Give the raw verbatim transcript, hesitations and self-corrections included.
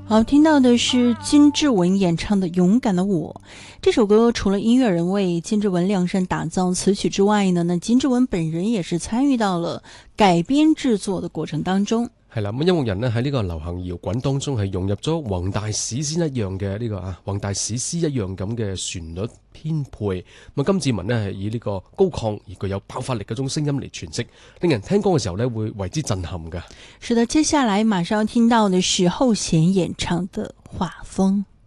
好，听到的是金志文演唱的《勇敢的我》。这首歌除了音樂人為金志文量身打造詞曲之外呢，那金志文本人也是參與到了改編製作的過程當中。 係啦，咁音樂人呢喺呢個流行搖滾當中係融入咗宏大史詩一樣嘅呢、這個啊宏大史詩一樣咁嘅旋律編配。咁金志文呢係以呢個高亢而具有爆發力嗰種聲音嚟詮釋，令人聽歌嘅時候呢會為之震撼㗎。 是的，接下來馬上要聽到的是後弦演唱的畫風。